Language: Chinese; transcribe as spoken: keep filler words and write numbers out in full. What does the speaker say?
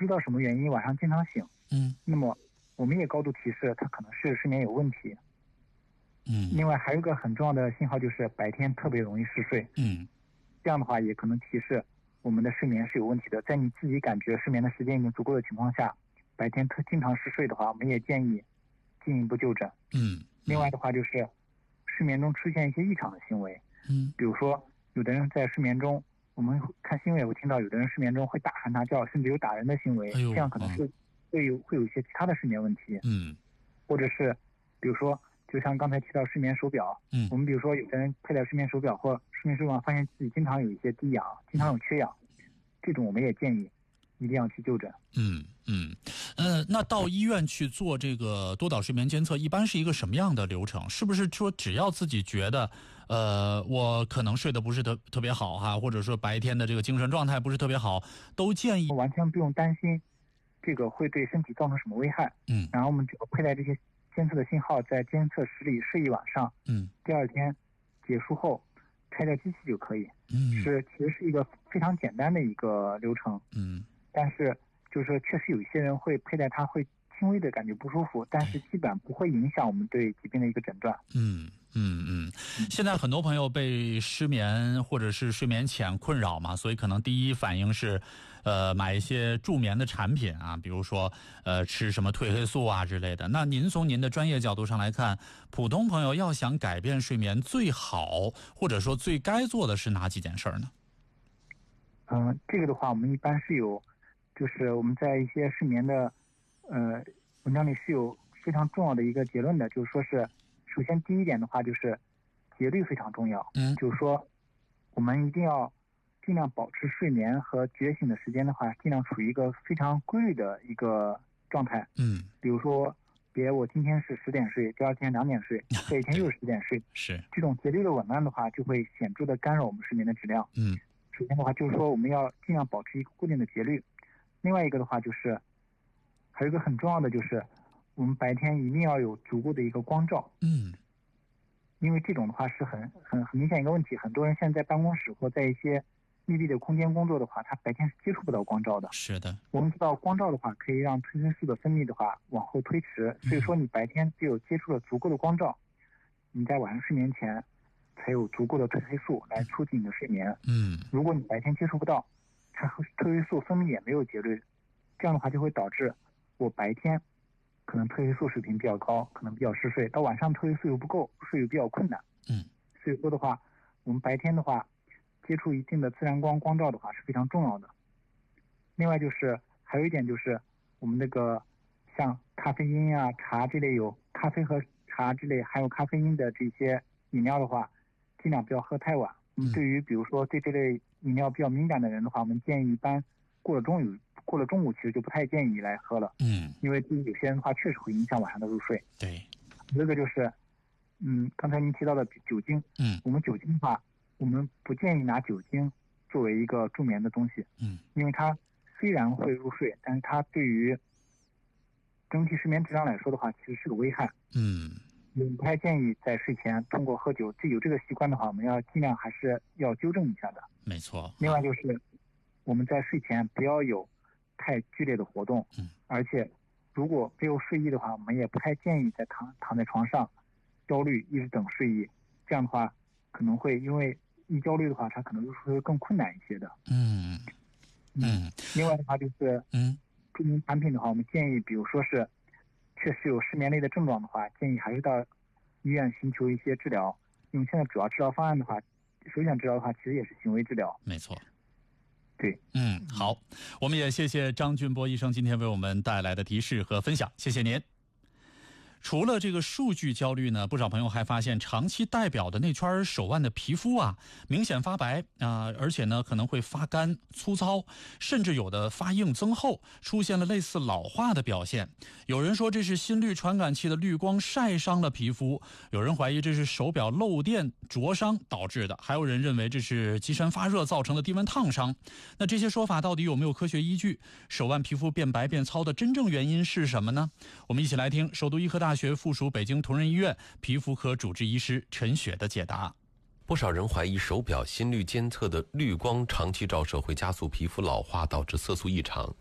知道什么原因晚上经常醒， 嗯， 那么我们也高度提示他可能是睡眠有问题。 嗯， 另外还有一个很重要的信号就是白天特别容易嗜睡， 嗯， 这样的话也可能提示我们的睡眠是有问题的。在你自己感觉睡眠的时间已经足够的情况下，白天特经常嗜睡的话，我们也建议进一步就诊。 嗯， 另外的话就是睡眠中出现一些异常的行为， 嗯， 比如说有的人在睡眠中，我们看新闻也会听到有的人睡眠中会大喊大叫，甚至有打人的行为， 哎呦， 这样可能是会有会有一些其他的睡眠问题。 嗯， 或者是比如说就像刚才提到睡眠手表， 嗯， 我们比如说有的人佩戴睡眠手表或睡眠手表发现自己经常有一些低氧，经常有缺氧，这种我们也建议一定要去就诊。 嗯嗯，呃，那到医院去做这个多导睡眠监测，一般是一个什么样的流程？是不是说只要自己觉得，呃，我可能睡得不是特特别好哈，或者说白天的这个精神状态不是特别好，都建议完全不用担心这个会对身体造成什么危害。 嗯， 然后我们只要佩戴这些监测的信号，在监测室里睡一晚上， 嗯， 第二天结束后拆掉机器就可以。 嗯， 是其实是一个非常简单的一个流程。 嗯， 但是就是说确实有一些人会佩戴它会轻微的感觉不舒服，但是基本不会影响我们对疾病的一个诊断。 嗯嗯嗯，现在很多朋友被失眠或者是睡眠浅困扰嘛，所以可能第一反应是，呃，买一些助眠的产品啊，比如说呃吃什么褪黑素啊之类的。那您从您的专业角度上来看，普通朋友要想改变睡眠，最好或者说最该做的是哪几件事呢？ 嗯、呃，这个的话，我们一般是有，就是我们在一些睡眠的呃文章里是有非常重要的一个结论的，就是说是。首先第一点的话就是节律非常重要， 嗯， 就是说我们一定要尽量保持睡眠和觉醒的时间的话，尽量处于一个非常规律的一个状态。 嗯， 比如说别我今天是十点睡，第二天两点睡，这一天又是十点睡， 是这种节律的紊乱的话，就会显著的干扰我们睡眠的质量。 嗯， 首先的话就是说我们要尽量保持一个固定的节律。另外一个的话就是还有一个很重要的就是我们白天一定要有足够的一个光照。 嗯， 因为这种的话是很很很明显一个问题，很多人现在在办公室或在一些密闭的空间工作的话，他白天是接触不到光照的。 是的， 我们知道光照的话可以让褪黑素的分泌的话往后推迟，所以说你白天只有接触了足够的光照，你在晚上睡眠前才有足够的褪黑素来促进你的睡眠。 嗯， 如果你白天接触不到，它褪黑素分泌也没有节律，这样的话就会导致我白天可能褪黑素水平比较高，可能比较嗜睡，到晚上褪黑素又不够，入睡又比较困难。 嗯， 所以说的话，我们白天的话接触一定的自然光光照的话是非常重要的。另外就是还有一点就是我们那个像咖啡因啊、茶这类有咖啡和茶这类含有咖啡因的这些饮料的话，尽量不要喝太晚。嗯，对于比如说对这类饮料比较敏感的人的话，我们建议一般过了中午过了中午其实就不太建议来喝了。 嗯， 因为对于有些人的话确实会影响晚上的入睡。 对， 这个就是嗯刚才您提到的酒精。 嗯， 我们酒精的话我们不建议拿酒精作为一个助眠的东西。 嗯， 因为它虽然会入睡，但是它对于整体睡眠质量来说的话其实是个危害。 嗯， 我们不太建议在睡前通过喝酒，这有这个习惯的话我们要尽量还是要纠正一下的。 没错。 另外就是我们在睡前不要有太剧烈的活动。 嗯，而且如果没有睡意的话，我们也不太建议在躺躺在床上焦虑一直等睡意，这样的话可能会因为一焦虑的话它可能入睡会更困难一些的。 嗯嗯， 另外的话就是嗯， 助眠产品的话，我们建议比如说是确实有失眠类的症状的话，建议还是到医院寻求一些治疗。因为现在主要治疗方案的话，首选治疗的话其实也是行为治疗。 没错。 对， 嗯，好，我们也谢谢张俊波医生今天为我们带来的提示和分享，谢谢您。除了这个数据焦虑呢，不少朋友还发现长期戴表的那圈手腕的皮肤啊明显发白啊、呃，而且呢可能会发干粗糙，甚至有的发硬增厚，出现了类似老化的表现。有人说这是心率传感器的滤光晒伤了皮肤，有人怀疑这是手表漏电灼伤导致的，还有人认为这是机身发热造成的低温烫伤。那这些说法到底有没有科学依据？手腕皮肤变白变糙的真正原因是什么呢？我们一起来听首都医科大学附属北京同仁医院皮肤科主治医师陈雪的解答。 不少人怀疑手表心率监测的绿光长期照射会加速皮肤老化，导致色素异常。